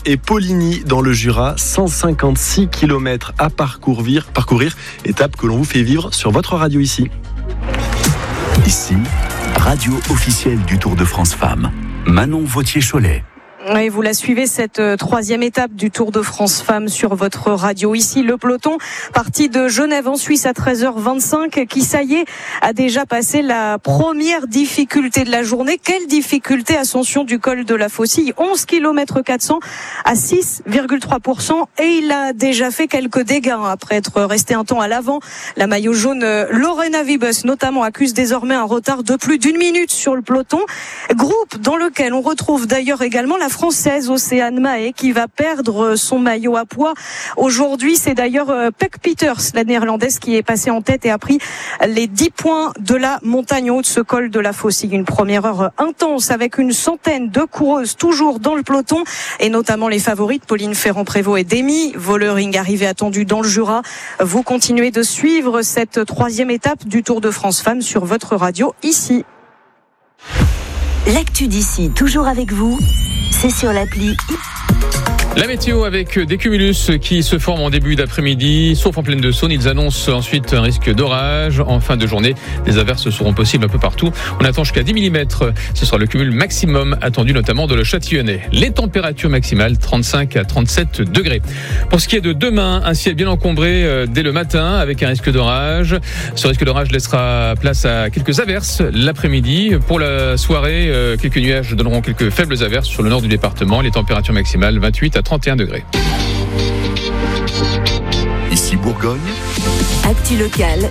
et Poligny dans le Jura. 156 km à parcourir. Étape que l'on vous fait vivre sur votre radio ici. Ici, radio officielle du Tour de France Femmes. Manon Vautier-Cholet. Et vous la suivez, cette troisième étape du Tour de France Femmes sur votre radio. Ici, le peloton parti de Genève en Suisse à 13h25 qui, ça y est, a déjà passé la première difficulté de la journée. Quelle difficulté? Ascension du col de la Faucille, 11 km 400 à 6,3%. Et il a déjà fait quelques dégâts après être resté un temps à l'avant. La maillot jaune Lorena Wiebes notamment accuse désormais un retard de plus d'une minute sur le peloton. Groupe dans lequel on retrouve d'ailleurs également la Française Océane Mahé qui va perdre son maillot à poids. Aujourd'hui, c'est d'ailleurs Pek Peters, la néerlandaise, qui est passée en tête et a pris les 10 points de la montagne haute, ce col de la Faucille. Une première heure intense avec une centaine de coureuses toujours dans le peloton et notamment les favorites Pauline Ferrand-Prévot et Demi Vollering, arrivée attendue dans le Jura. Vous continuez de suivre cette troisième étape du Tour de France Femmes sur votre radio ici. L'actu d'ici, toujours avec vous, c'est sur l'appli. La météo avec des cumulus qui se forment en début d'après-midi, sauf en plaine de Saône. Ils annoncent ensuite un risque d'orage en fin de journée. Les averses seront possibles un peu partout. On attend jusqu'à 10 mm. Ce sera le cumul maximum attendu notamment de le Châtillonnais. Les températures maximales 35 à 37 degrés. Pour ce qui est de demain, un ciel bien encombré dès le matin avec un risque d'orage. Ce risque d'orage laissera place à quelques averses l'après-midi. Pour la soirée, quelques nuages donneront quelques faibles averses sur le nord du département. Les températures maximales 28 à 31 degrés. Ici Bourgogne. Actu locale